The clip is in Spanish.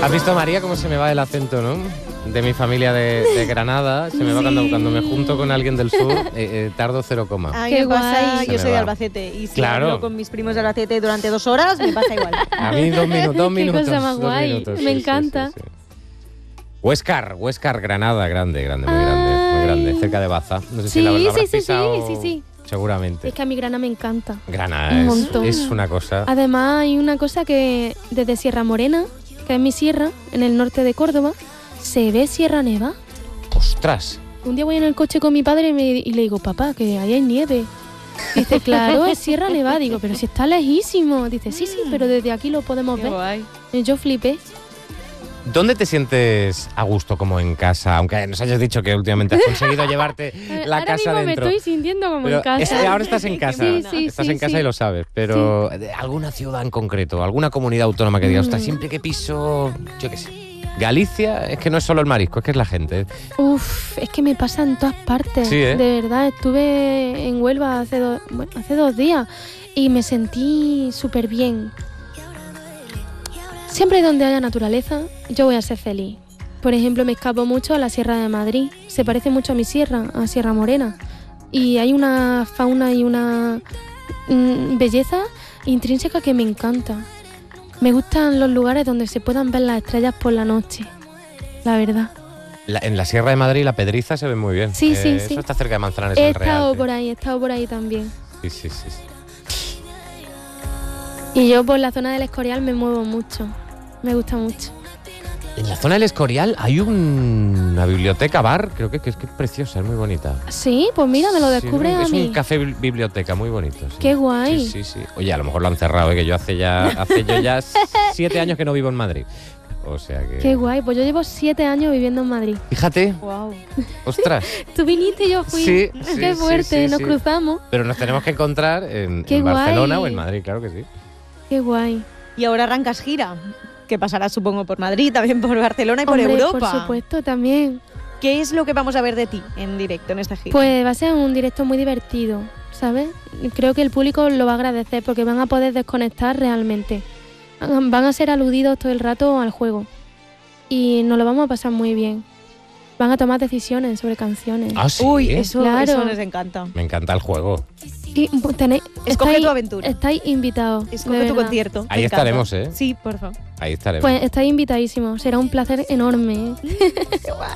¿Has visto, María, cómo se me va el acento, no? De mi familia de Granada. Se me va cuando me junto con alguien del sur, tardo 0, A mí Qué me pasa, guay. yo soy de Albacete y si Claro. hablo con mis primos de Albacete durante 2 horas, me pasa igual. A mí 2 minutos. Qué cosa más 2 guay. minutos, Me encanta. sí. Huéscar, Granada, grande, muy Ay. grande, cerca de Baza. No sé si Sí, la habrás sí, pisado, sí. seguramente. Es que a mi Grana me encanta. Granada Un montón. es una cosa. Además hay una cosa que desde Sierra Morena, que es mi sierra, en el norte de Córdoba, se ve Sierra Nevada. ¡Ostras! Un día voy en el coche con mi padre y le digo, papá, que ahí hay nieve. Dice, claro, es Sierra Nevada. Digo, pero si está lejísimo. Dice, sí, pero desde aquí lo podemos Qué ver. guay. Y yo flipé. ¿Dónde te sientes a gusto como en casa? Aunque nos hayas dicho que últimamente has conseguido llevarte la Ahora casa mismo dentro. me estoy sintiendo como Pero en casa. ahora estás en casa. Sí, Estás en casa sí. y lo sabes. Pero ¿alguna ciudad en concreto? ¿Alguna comunidad autónoma que digas, ostras, siempre que piso, yo qué sé? Galicia, es que no es solo el marisco, es que es la gente. Uf, es que me pasa en todas partes. Sí, ¿eh? De verdad, estuve en Huelva hace 2 días y me sentí súper bien. Siempre donde haya naturaleza, yo voy a ser feliz. Por ejemplo, me escapo mucho a la Sierra de Madrid. Se parece mucho a mi sierra, a Sierra Morena. Y hay una fauna y una belleza intrínseca que me encanta. Me gustan los lugares donde se puedan ver las estrellas por la noche, la verdad. En la Sierra de Madrid la Pedriza se ve muy bien. Sí. Eso está cerca de Manzanares He del Real. estado sí. por ahí también. Sí. Y yo por la zona del Escorial me muevo mucho. Me gusta mucho. En la zona del Escorial hay una biblioteca bar, creo que es preciosa, es muy bonita. Sí, pues mira, me lo descubre a es mí. un café biblioteca muy bonito. Sí. Qué guay. Sí. Oye, a lo mejor lo han cerrado, que yo hace ya 7 años que no vivo en Madrid. O sea que... Qué guay, pues yo llevo 7 años viviendo en Madrid. Fíjate, Wow. ostras. Tú viniste y yo fui. Sí, Qué fuerte, nos sí. cruzamos. Pero nos tenemos que encontrar en Qué Barcelona guay. o en Madrid, claro que sí. Qué guay. Y ahora arrancas gira, que pasará supongo por Madrid, también por Barcelona y por Hombre, Europa. por supuesto, también. ¿Qué es lo que vamos a ver de ti en directo en esta gira? Pues va a ser un directo muy divertido, ¿sabes? Creo que el público lo va a agradecer porque van a poder desconectar realmente. Van a ser aludidos todo el rato al juego. Y nos lo vamos a pasar muy bien. Van a tomar decisiones sobre canciones. Ah, sí. Uy, eso Claro. nos encanta. Me encanta el juego. Y Escoge tu aventura. Estáis invitados. Escoge de tu verdad. concierto. Ahí me encanta. estaremos, ¿eh? Sí, por favor. Ahí estaremos. Pues estáis invitadísimos. Será un placer enorme, ¿eh?